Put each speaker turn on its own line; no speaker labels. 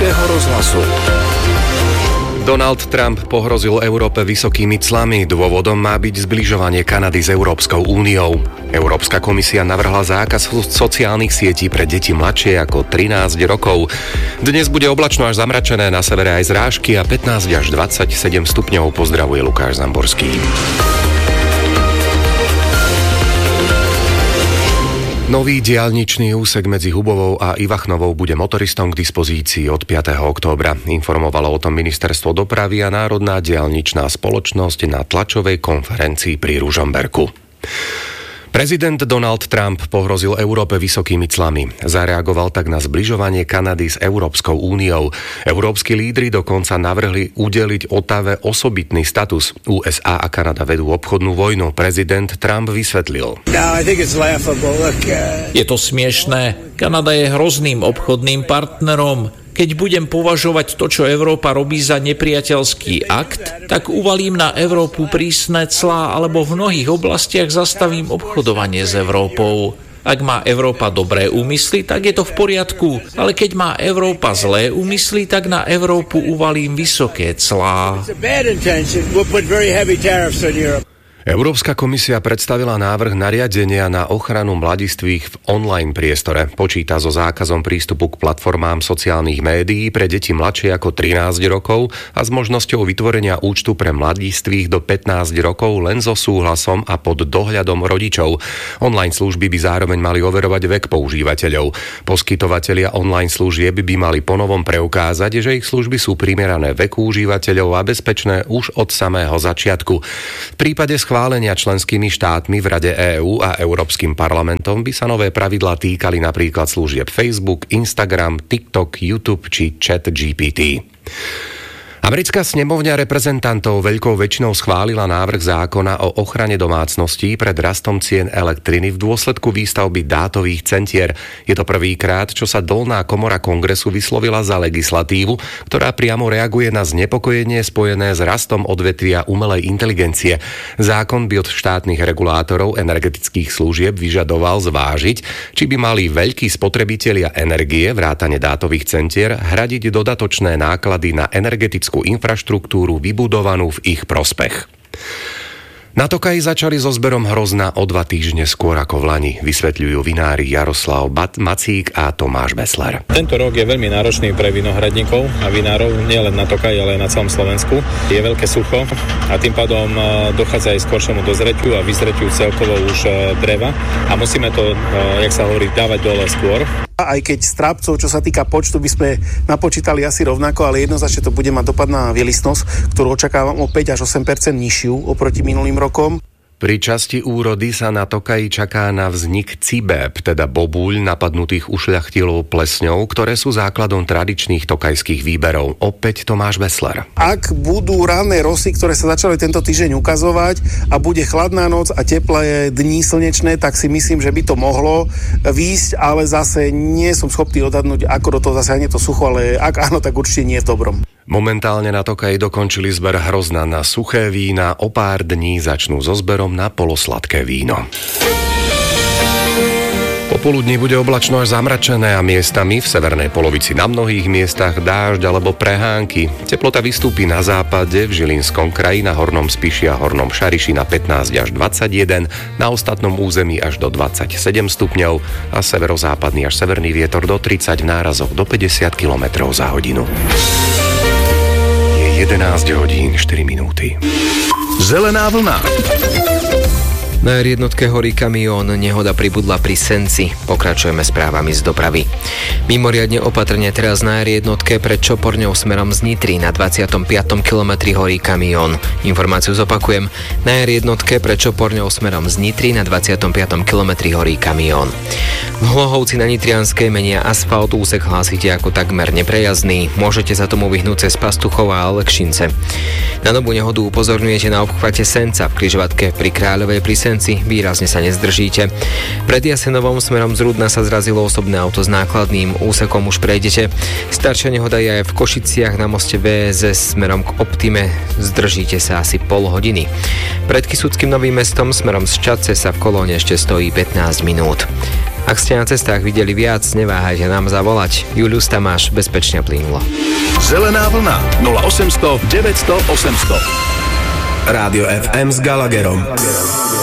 Českého rozhlasu. Donald Trump pohrozil Európe vysokými clami. Dôvodom má byť zbližovanie Kanady s Európskou úniou. Európska komisia navrhla zákaz sociálnych sietí pre deti mladšie ako 13 rokov. Dnes bude oblačno až zamračené, na severe aj zrážky a 15 až 27 stupňov. Pozdravuje Lukáš Zamborský. Nový diaľničný úsek medzi Hubovou a Ivachnovou bude motoristom k dispozícii od 5. októbra. Informovalo o tom Ministerstvo dopravy a Národná diaľničná spoločnosť na tlačovej konferencii pri Ružomberku. Prezident Donald Trump pohrozil Európe vysokými clami. Zareagoval tak na zbližovanie Kanady s Európskou úniou. Európski lídri dokonca navrhli udeliť Ottawe osobitný status. USA a Kanada vedú obchodnú vojnu. Prezident Trump vysvetlil.
Je to smiešné. Kanada je hrozným obchodným partnerom. Keď budem považovať to, čo Európa robí za nepriateľský akt, tak uvalím na Európu prísne clá alebo v mnohých oblastiach zastavím obchodovanie s Európou. Ak má Európa dobré úmysly, tak je to v poriadku, ale keď má Európa zlé úmysly, tak na Európu uvalím vysoké clá.
Európska komisia predstavila návrh nariadenia na ochranu mladistvých v online priestore. Počíta so zákazom prístupu k platformám sociálnych médií pre deti mladšie ako 13 rokov a s možnosťou vytvorenia účtu pre mladistvých do 15 rokov len so súhlasom a pod dohľadom rodičov. Online služby by zároveň mali overovať vek používateľov. Poskytovatelia online služieb by mali ponovom preukázať, že ich služby sú primerané veku užívateľov a bezpečné už od samého začiatku. V prípade schválenia členskými štátmi v Rade EÚ a Európskym parlamentom by sa nové pravidlá týkali napríklad služieb Facebook, Instagram, TikTok, YouTube či ChatGPT. Americká snemovňa reprezentantov veľkou väčšinou schválila návrh zákona o ochrane domácností pred rastom cien elektriny v dôsledku výstavby dátových centier. Je to prvýkrát, čo sa dolná komora kongresu vyslovila za legislatívu, ktorá priamo reaguje na znepokojenie spojené s rastom odvetvia umelej inteligencie. Zákon by od štátnych regulátorov energetických služieb vyžadoval zvážiť, či by mali veľkí spotrebitelia energie vrátane dátových centier hradiť dodatočné náklady na energetickú infraštruktúru vybudovanú v ich prospech. Na Tokaji začali so zberom hrozna o 2 týždne skôr ako v lani, vysvetľujú vinári Jaroslav Macík a Tomáš Besler.
Tento rok je veľmi náročný pre vinohradníkov a vinárov, nielen na Tokaji, ale aj na celom Slovensku. Je veľké sucho a tým pádom dochádza aj skoršiemu dozretiu a vyzretiu celkovo už dreva a musíme to, jak sa hovorí, dávať dole skôr.
Aj keď strápcov, čo sa týka počtu, by sme napočítali asi rovnako, ale jednoznačne to bude mať dopad na vielistnosť, ktorú očakávam o 5 až 8% nižšiu oproti minulým rokom.
Pri časti úrody sa na Tokaji čaká na vznik cibéb, teda bobúľ napadnutých ušľachtilou plesňou, ktoré sú základom tradičných tokajských výberov. Opäť Tomáš Besler.
Ak budú ranné rosy, ktoré sa začali tento týždeň ukazovať a bude chladná noc a teplé dni slnečné, tak si myslím, že by to mohlo výjsť, ale zase nie som schopný odhadnúť, ako do toho zasiahne to sucho, ale ak áno, tak určite nie v dobrom.
Momentálne na Tokaji dokončili zber hrozna na suché vína, o pár dní začnú so zberom na polosladké víno. Popoludní bude oblačno až zamračené a miestami v severnej polovici na mnohých miestach dážď alebo prehánky. Teplota vystúpi na západe, v Žilinskom kraji, na Hornom Spiši a Hornom Šariši na 15 až 21, na ostatnom území až do 27 stupňov a severozápadný až severný vietor do 30, v nárazoch do 50 km za hodinu. 11 hodín 4 minúty.
Zelená vlna.
Na R1 horí kamión, nehoda pribudla pri Senci. Pokračujeme správami z dopravy. Mimoriadne opatrne teraz na R1 pred Čoporňou smerom z Nitry na 25. kilometri horí kamión. Informáciu zopakujem. Na R1 pred Čoporňou smerom z Nitry na 25. kilometri horí kamión. V Hlohovci na Nitrianskej menia asfalt, úsek hlásite ako takmer neprejazdný. Môžete sa tomu vyhnúť cez Pastuchova a Lekšince. Na novú nehodu upozorňujete na obchvate Senca v križovatke pri Kráľovej pri Senci. Výrazne sa nezdržíte. Pred Jasenovom smerom z Rudna sa zrazilo osobné auto s nákladným úsekom, už prejdete. Staršia nehoda je aj v Košiciach na moste VSS smerom k Optime. Zdržíte sa asi pol hodiny. Pred Kysuckým Novým Mestom smerom z Čadce sa v kolóne ešte stojí 15 minút. Ak ste na cestách videli viac, neváhajte nám zavolať. Julius Tamáš, bezpečne plynulo.
Zelená vlna 0800 900 800. Rádio FM s Gallagherom.